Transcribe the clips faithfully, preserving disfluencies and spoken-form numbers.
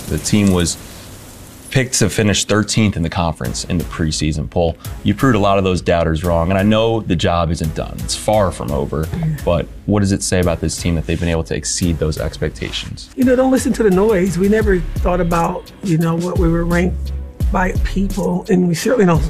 The team was picked to finish thirteenth in the conference in the preseason poll. You proved a lot of those doubters wrong, and I know the job isn't done. It's far from over, but what does it say about this team that they've been able to exceed those expectations? You know, don't listen to the noise. We never thought about, you know, what we were ranked by people, and we certainly don't.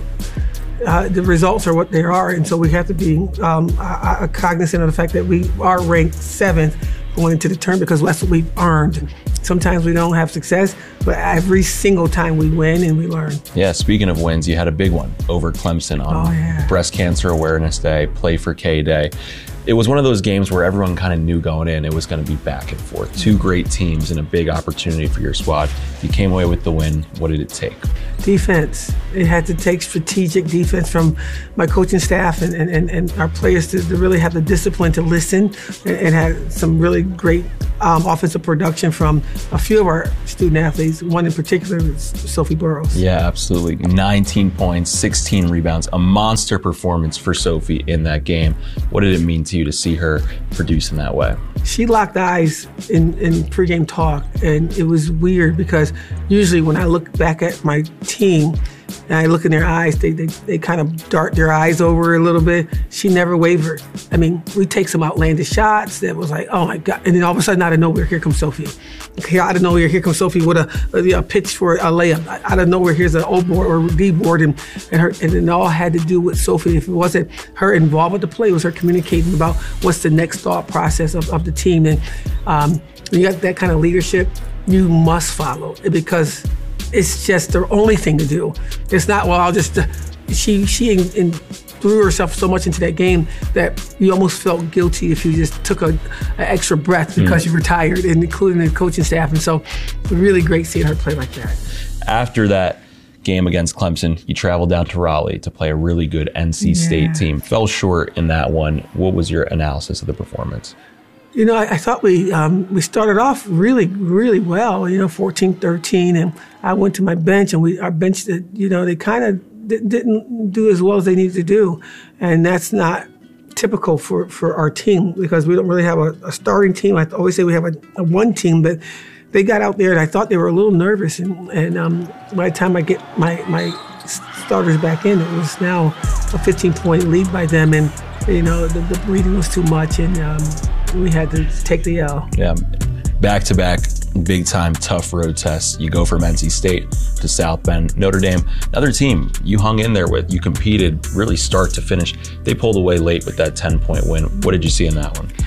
Uh, the results are what they are, and so we have to be um, uh, cognizant of the fact that we are ranked seventh going into the term because that's what we've earned. Sometimes we don't have success, but every single time we win and we learn. Yeah, speaking of wins, you had a big one over Clemson on oh, yeah. Breast Cancer Awareness Day, Play for K Day. It was one of those games where everyone kind of knew going in it was going to be back and forth. Two great teams and a big opportunity for your squad. You came away with the win. What did it take? Defense. It had to take strategic defense from my coaching staff and, and, and our players to, to really have the discipline to listen, and, and had some really great um, offensive production from a few of our student athletes. One in particular is Sophie Burrows. Yeah, absolutely. nineteen points, sixteen rebounds, a monster performance for Sophie in that game. What did it mean to you to see her produce in that way? She locked eyes in, in pregame talk, and it was weird because usually when I look back at my team and I look in their eyes, they, they, they kind of dart their eyes over a little bit. She never wavered. I mean, we take some outlandish shots that was like, oh my God. And then all of a sudden, out of nowhere, here comes Sophie. Here, out of nowhere, here comes Sophie with a, a, a pitch for a layup. Out of nowhere, here's an O board or D board, and, and, her, and it all had to do with Sophie. If it wasn't her involved with the play, it was her communicating about what's the next thought process of, of the team. And um, when you got that kind of leadership, you must follow it because it's just the only thing to do. It's not, well, I'll just, uh, she she in, in threw herself so much into that game that you almost felt guilty if you just took a, a extra breath because mm. you were tired, and including the coaching staff. And so really great seeing her play like that. After that game against Clemson, you traveled down to Raleigh to play a really good N C State yeah. team. Fell short in that one. What was your analysis of the performance? You know, I, I thought we um, we started off really, really well, you know, fourteen thirteen, and I went to my bench, and we our bench, did, you know, they kind of di- didn't do as well as they needed to do, and that's not typical for, for our team because we don't really have a, a starting team. I always say we have a, a one team, but they got out there, and I thought they were a little nervous, and, and um, by the time I get my, my starters back in, it was now a fifteen-point lead by them, and, you know, the, the breathing was too much, and um, we had to take the L. Yeah, back-to-back, big-time, tough road tests. You go from N C State to South Bend. Notre Dame, another team you hung in there with. You competed really start to finish. They pulled away late with that ten-point win. What did you see in that one?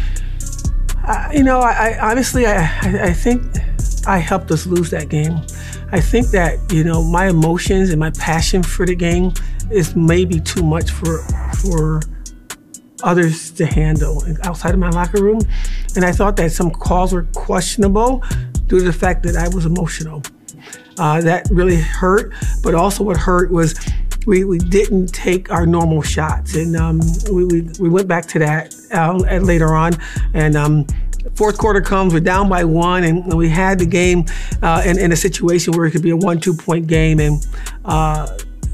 Uh, you know, I, I honestly, I, I, I think I helped us lose that game. I think that, you know, my emotions and my passion for the game is maybe too much for for others to handle outside of my locker room. And I thought that some calls were questionable due to the fact that I was emotional. Uh, that really hurt, but also what hurt was we, we didn't take our normal shots. And um, we, we, we went back to that uh, later on. And um, fourth quarter comes, we're down by one, and we had the game uh, in, in a situation where it could be a one, two point game. And uh,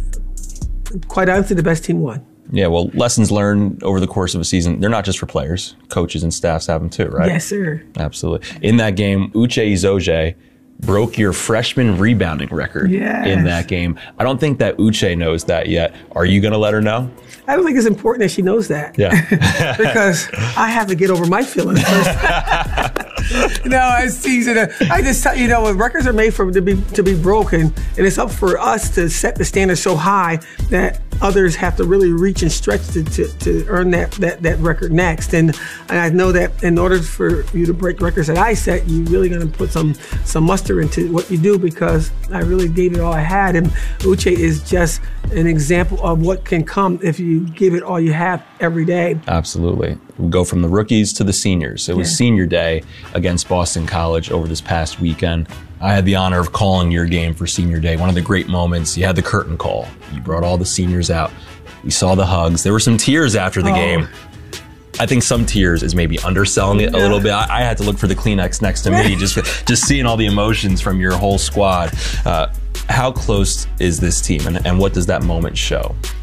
quite honestly, the best team won. Yeah, well, lessons learned over the course of a season, they're not just for players. Coaches and staffs have them too, right? Yes, sir. Absolutely. In that game, Uche Izoje broke your freshman rebounding record yes. in that game. I don't think that Uche knows that yet. Are you going to let her know? I don't think it's important that she knows that. Yeah. Because I have to get over my feelings first. You know, as season, I just tell you know, when records are made for to be to be broken, and it's up for us to set the standard so high that others have to really reach and stretch to, to, to earn that, that that record next. And, and I know that in order for you to break records that I set, you're really going to put some some muster into what you do because I really gave it all I had. And Uche is just an example of what can come if you give it all you have every day. Absolutely. We go from the rookies to the seniors. It was yeah. senior day against Boston College over this past weekend. I had the honor of calling your game for senior day. One of the great moments, you had the curtain call. You brought all the seniors out. We saw the hugs. There were some tears after the oh. game. I think some tears is maybe underselling it a little bit. I, I had to look for the Kleenex next to me, just just seeing all the emotions from your whole squad. Uh, how close is this team, and, and what does that moment show?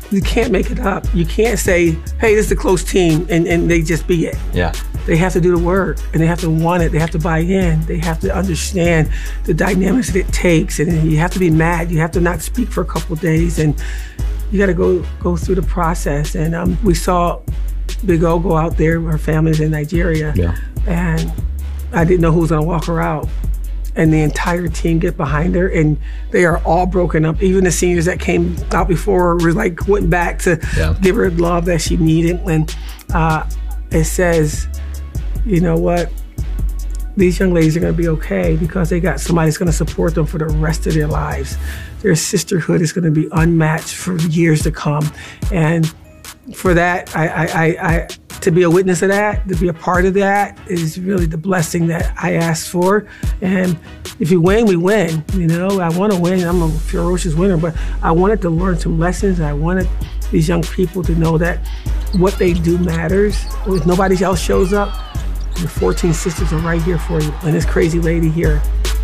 you can't make it up. You can't say, hey, this is a close team, and, and they just be it. Yeah. They have to do the work, and they have to want it. They have to buy in. They have to understand the dynamics that it takes, and you have to be mad. You have to not speak for a couple of days, and you got to go go through the process. And um, we saw Big O go out there. Her family's in Nigeria, yeah. and I didn't know who was going to walk her out. And the entire team get behind her, and they are all broken up. Even the seniors that came out before were like went back to yeah. give her the love that she needed. And uh, it says, you know what? These young ladies are going to be okay because they got somebody that's going to support them for the rest of their lives. Their sisterhood is going to be unmatched for years to come. And for that, I, I, I, I to be a witness of that, to be a part of that is really the blessing that I asked for. And if we win, we win. You know, I want to win. I'm a ferocious winner, but I wanted to learn some lessons. I wanted these young people to know that what they do matters. If nobody else shows up, your fourteen sisters are right here for you, and this crazy lady here.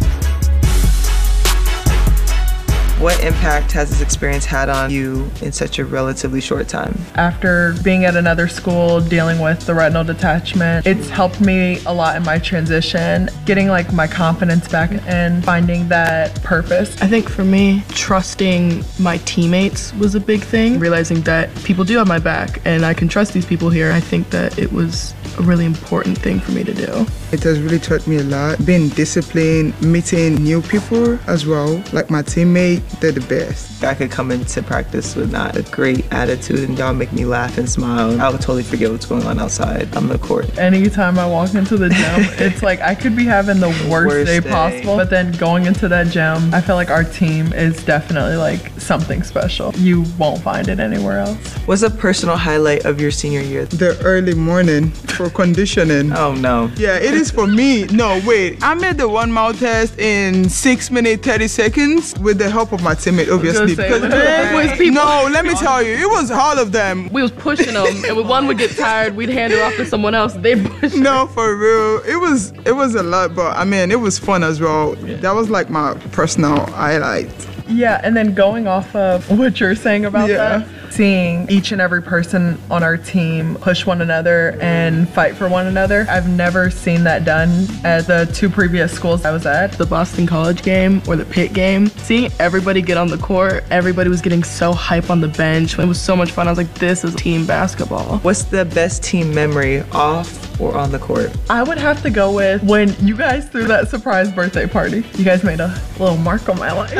What impact has this experience had on you in such a relatively short time? After being at another school, dealing with the retinal detachment, it's helped me a lot in my transition, getting like my confidence back and finding that purpose. I think for me, trusting my teammates was a big thing. Realizing that people do have my back and I can trust these people here. I think that it was a really important thing for me to do. It has really taught me a lot. Being disciplined, meeting new people as well, like my teammate. They're the best. I could come into practice with not a great attitude and y'all make me laugh and smile. I would totally forget what's going on outside on the court. Anytime I walk into the gym, it's like I could be having the worst, worst day, day possible, but then going into that gym, I feel like our team is definitely like something special. You won't find it anywhere else. What's a personal highlight of your senior year? The early morning for conditioning. Oh no. Yeah, it is for me. No, wait. I made the one mile test in six minutes, thirty seconds with the help of my teammate, obviously. Say, because they, no, let me tell you, it was all of them. We was pushing them, and when one would get tired, we'd hand her off to someone else. They pushed. No, for real, it was it was a lot, but I mean, it was fun as well. Yeah. That was like my personal highlight. Yeah, and then going off of what you're saying about yeah. that, seeing each and every person on our team push one another and fight for one another. I've never seen that done at the two previous schools I was at. The Boston College game or the Pitt game, seeing everybody get on the court, everybody was getting so hype on the bench. It was so much fun. I was like, this is team basketball. What's the best team memory off or on the court? I would have to go with when you guys threw that surprise birthday party. You guys made a little mark on my life.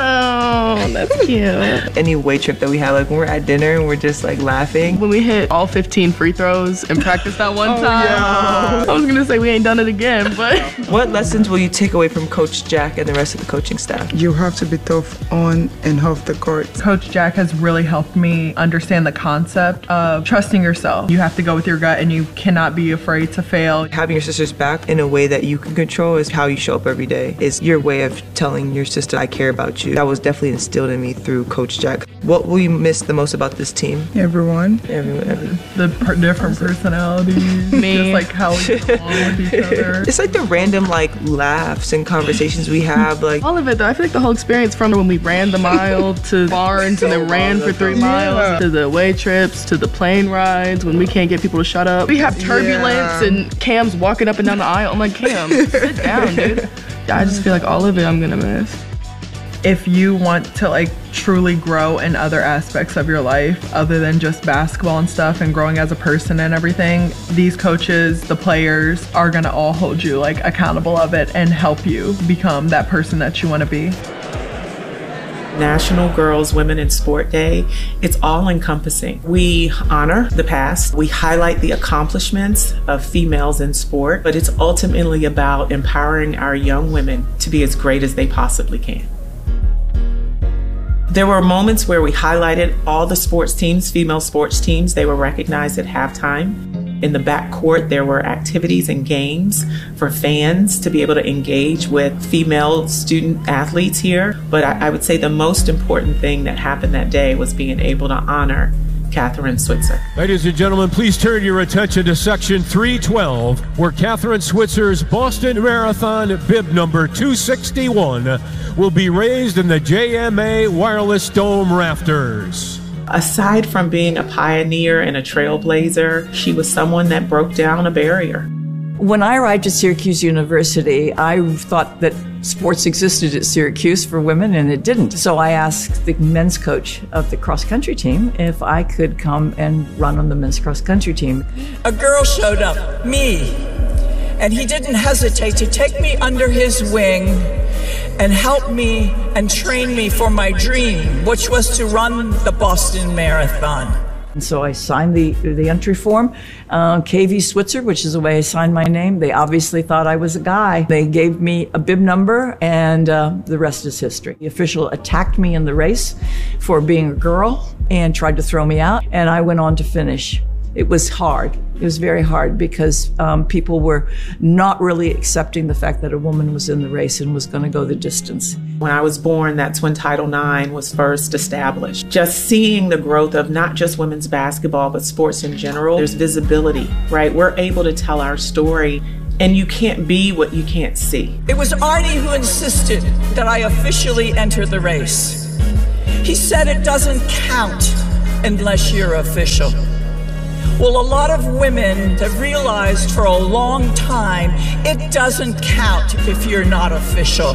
Oh, that's cute. Any way trip that we had, like when we're at dinner and we're just like laughing. When we hit all fifteen free throws and practiced that one oh, time. Yeah. I was gonna say we ain't done it again, but. What lessons will you take away from Coach Jack and the rest of the coaching staff? You have to be tough on and off the court. Coach Jack has really helped me understand the concept of trusting yourself. You have to go with your gut and you cannot be afraid to fail. Having your sisters back in a way that you can control is how you show up every day. Is your way of telling your sister, I care about you. That was definitely instilled in me through Coach Jack. What will you miss the most about this team? Everyone. Everyone. everyone. The per- different personalities. Me. Just like how we get along with each other. It's like the random like laughs and conversations we have. Like all of it though. I feel like the whole experience from when we ran the mile to Barnes and then ran for three miles yeah. to the away trips to the plane rides when we can't get people to shut up. We have turbulence yeah. and Cam's walking up and down the aisle. I'm like, Cam, sit down, dude. I just feel like all of it I'm gonna miss. If you want to like truly grow in other aspects of your life other than just basketball and stuff and growing as a person and everything, these coaches, the players are gonna all hold you like accountable of it and help you become that person that you want to be. National Girls Women in Sport Day, it's all encompassing. We honor the past, we highlight the accomplishments of females in sport, but it's ultimately about empowering our young women to be as great as they possibly can. There were moments where we highlighted all the sports teams, female sports teams. They were recognized at halftime. In the backcourt, there were activities and games for fans to be able to engage with female student athletes here. But I, I would say the most important thing that happened that day was being able to honor Kathrine Switzer. Ladies and gentlemen, please turn your attention to section three twelve, where Kathrine Switzer's Boston Marathon bib number two sixty-one will be raised in the J M A Wireless Dome rafters. Aside from being a pioneer and a trailblazer, she was someone that broke down a barrier. When I arrived at Syracuse University, I thought that sports existed at Syracuse for women, and it didn't. So I asked the men's coach of the cross-country team if I could come and run on the men's cross-country team. A girl showed up, me, and he didn't hesitate to take me under his wing and help me and train me for my dream, which was to run the Boston Marathon. And so I signed the, the entry form, uh, K V Switzer, which is the way I signed my name. They obviously thought I was a guy. They gave me a bib number, and uh, the rest is history. The official attacked me in the race for being a girl and tried to throw me out, and I went on to finish. It was hard. It was very hard because um, people were not really accepting the fact that a woman was in the race and was going to go the distance. When I was born, that's when Title nine was first established. Just seeing the growth of not just women's basketball, but sports in general, there's visibility, right? We're able to tell our story, and you can't be what you can't see. It was Arnie who insisted that I officially enter the race. He said it doesn't count unless you're official. Well, a lot of women have realized for a long time it doesn't count if you're not official.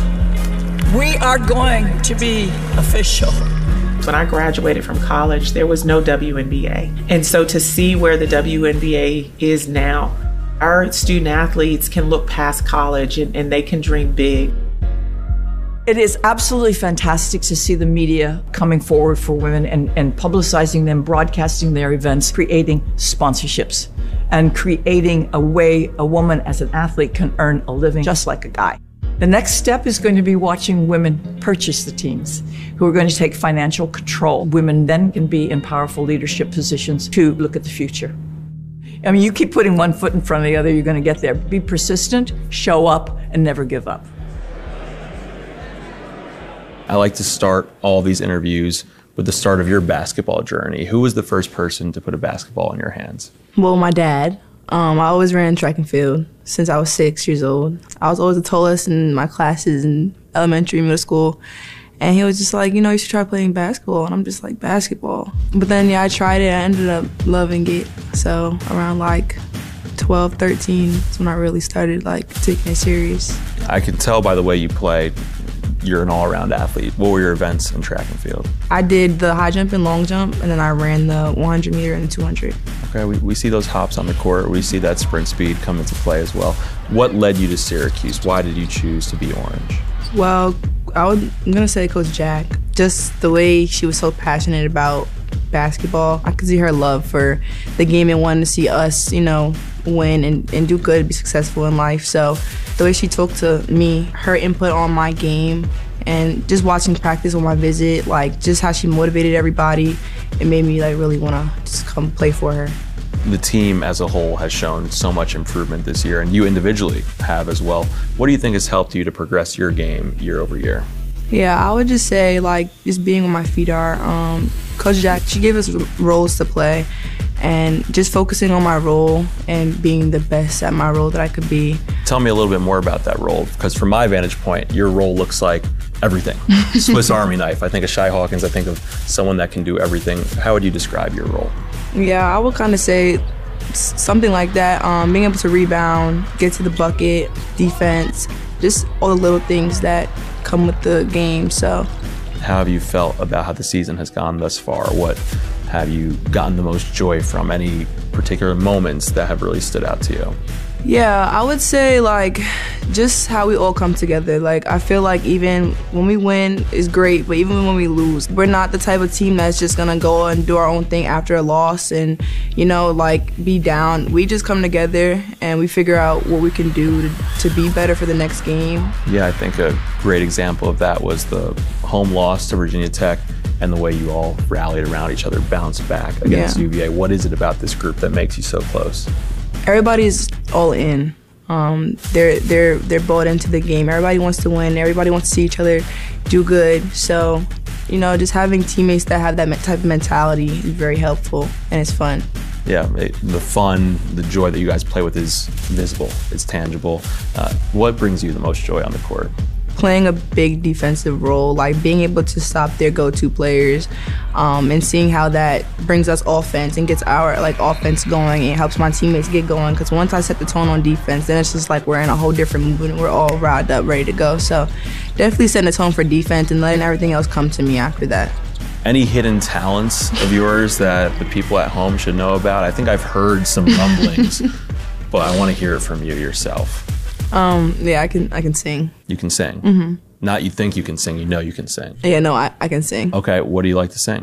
We are going to be official. When I graduated from college, there was no W N B A. And so to see where the W N B A is now, our student athletes can look past college and, and they can dream big. It is absolutely fantastic to see the media coming forward for women and, and publicizing them, broadcasting their events, creating sponsorships, and creating a way a woman as an athlete can earn a living just like a guy. The next step is going to be watching women purchase the teams who are going to take financial control. Women then can be in powerful leadership positions to look at the future. I mean, you keep putting one foot in front of the other, you're going to get there. Be persistent, show up, and never give up. I like to start all these interviews with the start of your basketball journey. Who was the first person to put a basketball in your hands? Well, my dad. Um, I always ran track and field since I was six years old. I was always the tallest in my classes in elementary, middle school. And he was just like, you know, you should try playing basketball. And I'm just like, basketball? But then, yeah, I tried it. I ended up loving it. So around like twelve, thirteen is when I really started like taking it serious. I can tell by the way you played, you're an all-around athlete. What were your events in track and field? I did the high jump and long jump, and then I ran the one hundred meter and the two hundred. Okay, we, we see those hops on the court. We see that sprint speed come into play as well. What led you to Syracuse? Why did you choose to be Orange? Well, I would, I'm going to say Coach Jack. Just the way she was so passionate about basketball. I could see her love for the game and wanting to see us, you know, win and, and do good, be successful in life. So the way she talked to me, her input on my game, and just watching practice on my visit, like just how she motivated everybody, it made me like really want to just come play for her. The team as a whole has shown so much improvement this year, and you individually have as well. What do you think has helped you to progress your game year over year? Yeah, I would just say like just being on my feet are. Um, Coach Jack, she gave us roles to play, and just focusing on my role and being the best at my role that I could be. Tell me a little bit more about that role, because from my vantage point, your role looks like everything. Swiss Army knife. I think of Shy Hawkins. I think of someone that can do everything. How would you describe your role? Yeah, I would kind of say something like that. Um, being able to rebound, get to the bucket, defense, just all the little things that come with the game. So, how have you felt about how the season has gone thus far? What have you gotten the most joy from? Any particular moments that have really stood out to you? Yeah, I would say like just how we all come together. Like I feel like even when we win is great, but even when we lose, we're not the type of team that's just gonna go and do our own thing after a loss and, you know, like be down. We just come together and we figure out what we can do to, to be better for the next game. Yeah, I think a great example of that was the home loss to Virginia Tech and the way you all rallied around each other, bounced back against Yeah. U V A. What is it about this group that makes you so close? Everybody's all in. Um, they're they're they're bought into the game. Everybody wants to win. Everybody wants to see each other do good. So, you know, just having teammates that have that type of mentality is very helpful, and it's fun. Yeah, it, the fun, the joy that you guys play with is visible, it's tangible. Uh, what brings you the most joy on the court? playing a big defensive role, like being able to stop their go-to players, um, and seeing how that brings us offense and gets our like offense going and helps my teammates get going. Because once I set the tone on defense, then it's just like we're in a whole different mood and we're all riled up, ready to go. So definitely setting the tone for defense and letting everything else come to me after that. Any hidden talents of yours that the people at home should know about? I think I've heard some rumblings, but I want to hear it from you yourself. Um, yeah, I can I can sing. You can sing? Mm-hmm. Not you think you can sing, you know you can sing. Yeah, no, I, I can sing. Okay, what do you like to sing?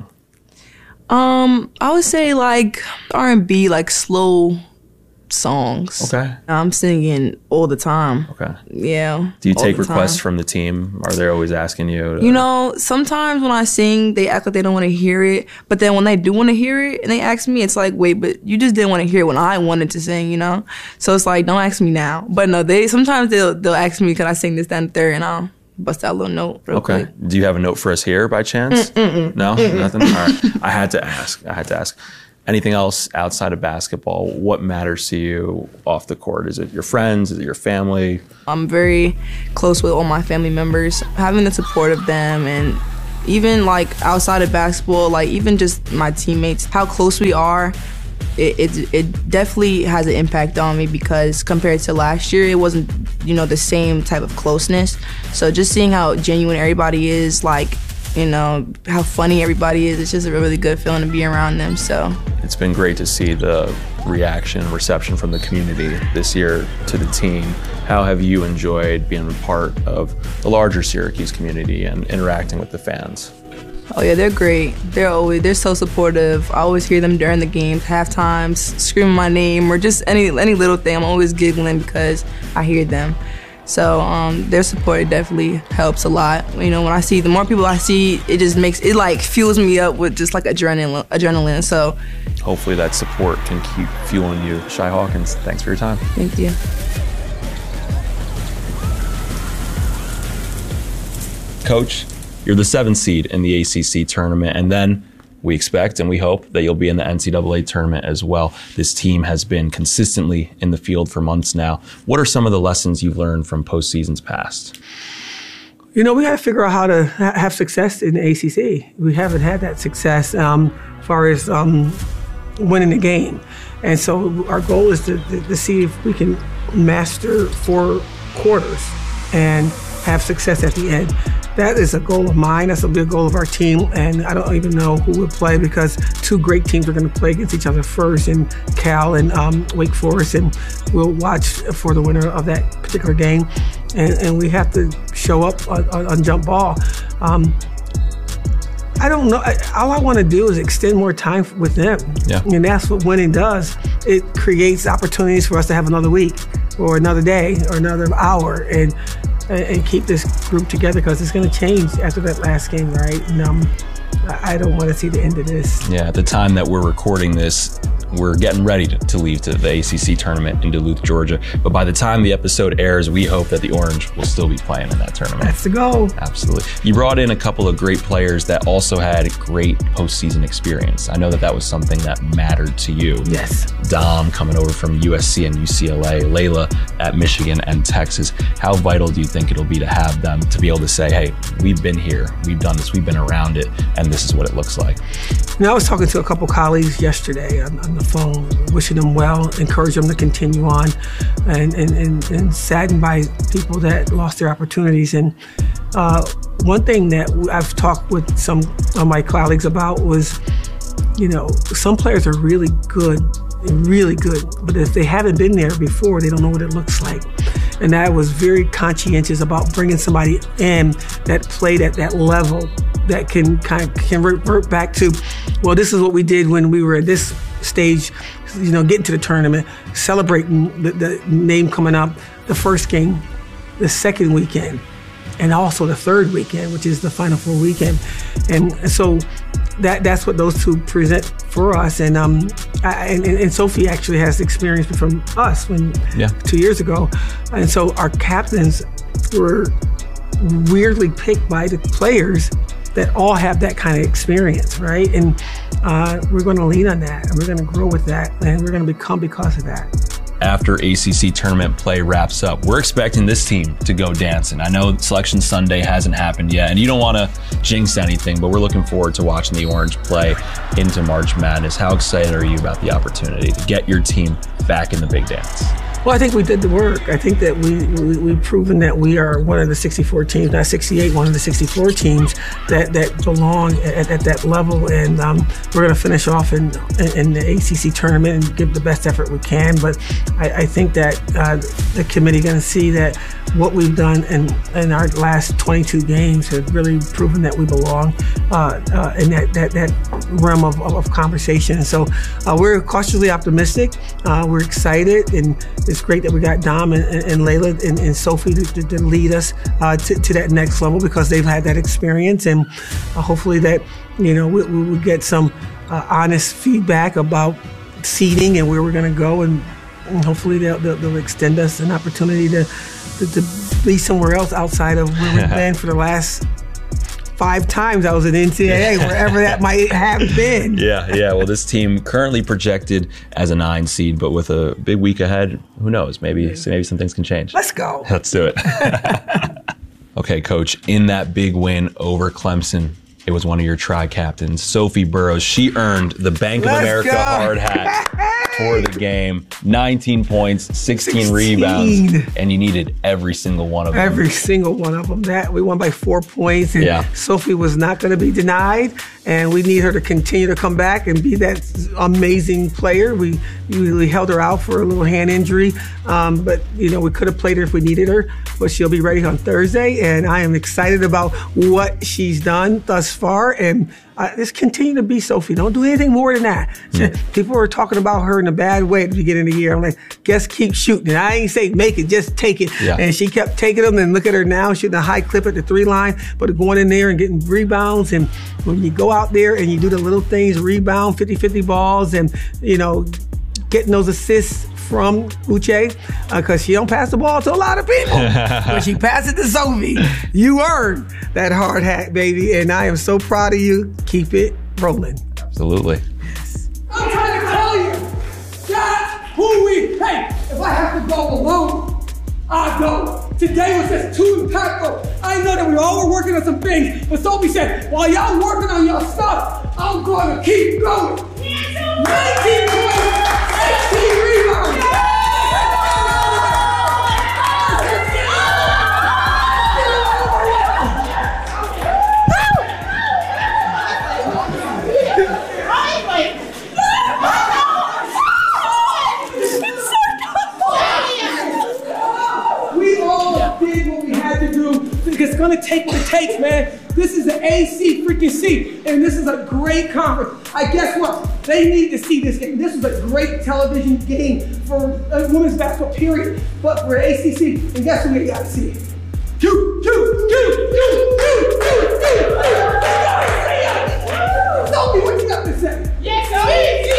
Um, I would say like R and B, like slow songs. Okay. I'm singing all the time. Okay. Yeah. Do you all take the requests time. from the team? Are they always asking you? To... You know, sometimes when I sing, they act like they don't want to hear it. But then when they do want to hear it and they ask me, it's like, wait, but you just didn't want to hear it when I wanted to sing, you know? So it's like, don't ask me now. But no, they sometimes they'll they'll ask me, can I sing this, that, and the third? And I'll bust out a little note real Okay. quick. Do you have a note for us here by chance? Mm-mm-mm. No? Mm-mm. Nothing? All right. I had to ask. I had to ask. Anything else outside of basketball? What matters to you off the court? Is it your friends? Is it your family? I'm very close with all my family members. Having the support of them, and even like outside of basketball, like even just my teammates, how close we are, it, it, it definitely has an impact on me, because compared to last year, it wasn't, you know, the same type of closeness. So just seeing how genuine everybody is, like, you know, how funny everybody is, it's just a really good feeling to be around them. So it's been great to see the reaction and reception from the community this year to the team. How have you enjoyed being a part of the larger Syracuse community and interacting with the fans? Oh yeah, they're great. They're always they're so supportive. I always hear them during the games, half times, screaming my name or just any any little thing. I'm always giggling because I hear them. So um, their support definitely helps a lot. You know, when I see, the more people I see, it just makes, it like fuels me up with just like adrenaline. adrenaline. So hopefully that support can keep fueling you. Shy Hawkins, thanks for your time. Thank you. Coach, you're the seventh seed in the A C C tournament, and then we expect and we hope that you'll be in the N C double A tournament as well. This team has been consistently in the field for months now. What are some of the lessons you've learned from postseasons past? You know, we got to figure out how to ha- have success in the A C C. We haven't had that success um, as far as um, winning the game. And so our goal is to, to, to see if we can master four quarters and have success at the end. That is a goal of mine. That's a big goal of our team. And I don't even know who will play, because two great teams are going to play against each other first, in Cal and um, Wake Forest. And we'll watch for the winner of that particular game. And, and we have to show up on, on, on jump ball. Um, I don't know. I, all I want to do is extend more time with them. Yeah. And that's what winning does. It creates opportunities for us to have another week or another day or another hour. And and keep this group together, because it's going to change after that last game, right? And um, I don't want to see the end of this. Yeah, at the time that we're recording this, we're getting ready to, to leave to the A C C tournament in Duluth, Georgia. But by the time the episode airs, we hope that the Orange will still be playing in that tournament. That's the goal. Absolutely. You brought in a couple of great players that also had great postseason experience. I know that that was something that mattered to you. Yes. Dom coming over from U S C and U C L A, Layla at Michigan and Texas. How vital do you think it'll be to have them to be able to say, hey, we've been here, we've done this, we've been around it, and this is what it looks like? You know, I was talking to a couple colleagues yesterday on, on the phone, wishing them well, encourage them to continue on, and, and, and, and saddened by people that lost their opportunities. And uh, one thing that I've talked with some of my colleagues about was, you know, some players are really good, really good, but if they haven't been there before, they don't know what it looks like. And I was very conscientious about bringing somebody in that played at that level, that can kind of can revert back to, well, this is what we did when we were at this stage, you know, getting to the tournament, celebrating the, the name coming up, the first game, the second weekend, and also the third weekend, which is the Final Four weekend. And so that that's what those two present for us. And um, I, and, and Sophie actually has experience from us when yeah. two years ago. And so our captains were weirdly picked by the players that all have that kind of experience, right? And uh, we're going to lean on that, and we're going to grow with that, and we're going to become because of that. after A C C tournament play wraps up. We're expecting this team to go dancing. I know Selection Sunday hasn't happened yet, and you don't want to jinx anything, but we're looking forward to watching the Orange play into March Madness. How excited are you about the opportunity to get your team back in the big dance? Well, I think we did the work. I think that we, we, we've proven that we are one of the sixty-four teams, not sixty-eight, one of the sixty-four teams that, that belong at, at that level. And um, we're going to finish off in, in, in the A C C tournament and give the best effort we can. But I, I think that uh, the committee going to see that what we've done in, in our last twenty-two games has really proven that we belong uh, uh, in that, that, that realm of, of, of conversation. And so uh, we're cautiously optimistic. Uh, we're excited, and it's great that we got Dom and, and, and Layla and, and Sophie to, to, to lead us uh, to, to that next level, because they've had that experience, and uh, hopefully that, you know, we, we will get some uh, honest feedback about seeding and where we're going to go, and, and hopefully they'll, they'll, they'll extend us an opportunity to, to, to be somewhere else outside of where we've been for the last five times I was in N C double A, wherever that might have been. Yeah, yeah. Well, this team currently projected as a nine seed, but with a big week ahead, who knows? Maybe maybe some things can change. Let's go. Let's do it. Okay, Coach, in that big win over Clemson, it was one of your tri-captains, Sophie Burrows. She earned the Bank of Let's America go. hard hat for the game. nineteen points, sixteen, sixteen rebounds, and you needed every single one of them. Every single one of them. That we won by four points, and Yeah. Sophie was not going to be denied. And we need her to continue to come back and be that amazing player. We we held her out for a little hand injury, um, but you know we could have played her if we needed her. But she'll be ready on Thursday, and I am excited about what she's done thus far. And uh, just continue to be Sophie. Don't do anything more than that. Mm. People were talking about her in a bad way at the beginning of the year. I'm like, just keep shooting. And I ain't say make it, just take it. Yeah. And she kept taking them. And look at her now, shooting a high clip at the three line, but going in there and getting rebounds. And when you go out there and you do the little things, rebound, fifty-fifty balls, and you know, getting those assists from Uche, because uh, she don't pass the ball to a lot of people. But she passes to Sophie. You earned that hard hat, baby. And I am so proud of you. Keep it rolling. Absolutely. I'm trying to tell you, that's who we, hey, if I have to go alone, I'll go. Today was just too impactful. I know that we all were working on some things, but Sophie said, while y'all working on your stuff, I'm going to keep going. nineteen points, sixteen rebounds. We all did what we had to do. It's gonna take what it takes, man. This is the A C freaking C, and this is a great conference. I guess what? They need to see this game. This was a great television game for uh, women's basketball, period. But for A C C, and guess who they got to see? You.